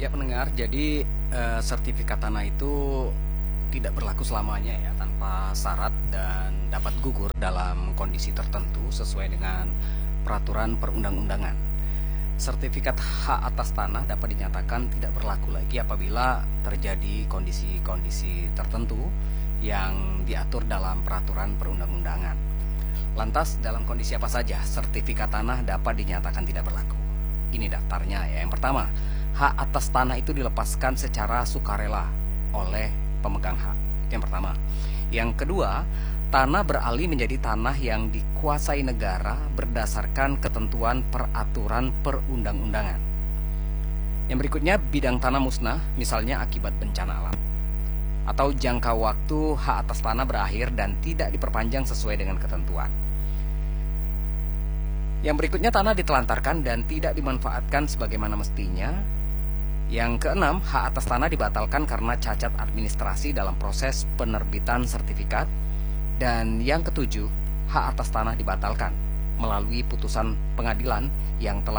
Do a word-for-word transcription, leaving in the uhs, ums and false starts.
Ya pendengar, jadi eh, sertifikat tanah itu tidak berlaku selamanya ya, tanpa syarat dan dapat gugur dalam kondisi tertentu sesuai dengan peraturan perundang-undangan. Sertifikat hak atas tanah dapat dinyatakan tidak berlaku lagi apabila terjadi kondisi-kondisi tertentu yang diatur dalam peraturan perundang-undangan. Lantas, dalam kondisi apa saja sertifikat tanah dapat dinyatakan tidak berlaku? Ini daftarnya ya. Yang pertama, hak atas tanah itu dilepaskan secara sukarela oleh pemegang hak. Itu yang pertama. Yang kedua, tanah beralih menjadi tanah yang dikuasai negara berdasarkan ketentuan peraturan perundang-undangan. Yang berikutnya, bidang tanah musnah, misalnya akibat bencana alam. Atau jangka waktu hak atas tanah berakhir dan tidak diperpanjang sesuai dengan ketentuan. Yang berikutnya, tanah ditelantarkan dan tidak dimanfaatkan sebagaimana mestinya. Yang keenam, hak atas tanah dibatalkan karena cacat administrasi dalam proses penerbitan sertifikat. Dan yang ketujuh, hak atas tanah dibatalkan melalui putusan pengadilan yang telah